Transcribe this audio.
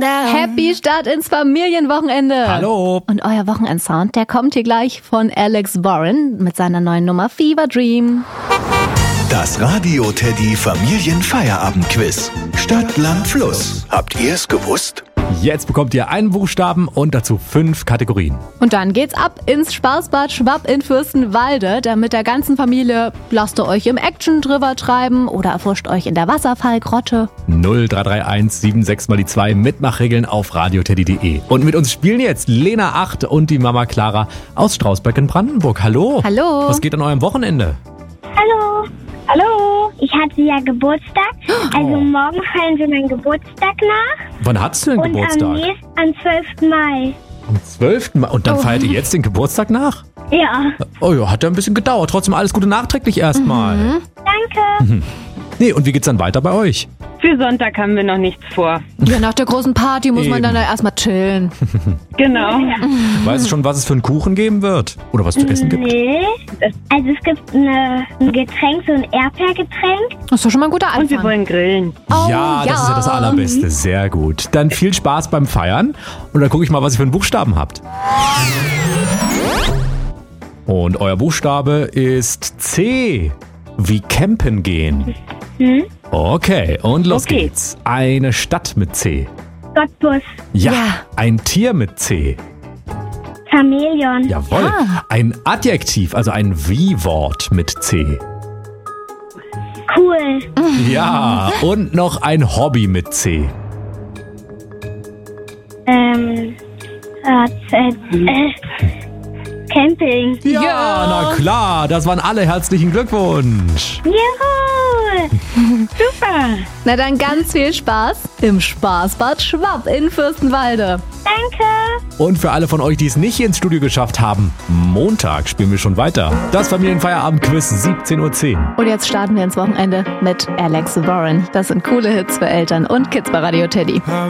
Happy Start ins Familienwochenende. Hallo. Und euer Wochenendsound, der kommt hier gleich von Alex Warren mit seiner neuen Nummer Fever Dream. Das Radio Teddy Familienfeierabendquiz. Stadt, Land, Fluss. Habt ihr es gewusst? Jetzt bekommt ihr einen Buchstaben und dazu 5 Kategorien. Und dann geht's ab ins Spaßbad Schwapp in Fürstenwalde. Da mit der ganzen Familie lasst ihr euch im Action drüber treiben oder erforscht euch in der Wasserfallgrotte. 0331 76 mal die 2 Mitmachregeln auf radioteddy.de. Und mit uns spielen jetzt Lena 8 und die Mama Clara aus Strausbeck in Brandenburg. Hallo. Hallo. Was geht an eurem Wochenende? Hallo. Hallo. Ich hatte ja Geburtstag. Also morgen feiern wir meinen Geburtstag nach. Wann hattest du denn Und Geburtstag? am 12. Mai. Am 12. Mai. Und dann feiert ihr jetzt den Geburtstag nach? Ja. Oh ja, hat ja ein bisschen gedauert. Trotzdem alles Gute nachträglich erstmal. Danke. Nee, und wie geht's dann weiter bei euch? Für Sonntag haben wir noch nichts vor. Ja, nach der großen Party muss man Eben. dann ja erstmal chillen. Genau. Weißt du schon, was es für einen Kuchen geben wird? Oder was zu essen gibt? Nee. Also es gibt ein Getränk, so ein Erdbeergetränk. Das ist doch schon mal ein guter Und wir Anfang. wollen grillen. Ja, das ist ja das Allerbeste. Sehr gut. Dann viel Spaß beim Feiern. Und dann gucke ich mal, was ihr für einen Buchstaben habt. Und euer Buchstabe ist C. Wie campen gehen. Okay, und los Okay. geht's. Eine Stadt mit C. Cottbus. Ja. Ja. Ein Tier mit C. Chamäleon. Jawohl. Ein Adjektiv, also ein Wie-Wort mit C. Cool. Ja. Und noch ein Hobby mit C. Camping. Ja, na klar. Das waren alle. Herzlichen Glückwunsch. Juhu. Super. Na dann ganz viel Spaß im Spaßbad Schwapp in Fürstenwalde. Danke. Und für alle von euch, die es nicht ins Studio geschafft haben, Montag spielen wir schon weiter. Das Familienfeierabend-Quiz 17:10 Uhr. Und jetzt starten wir ins Wochenende mit Alex Warren. Das sind coole Hits für Eltern und Kids bei Radio Teddy.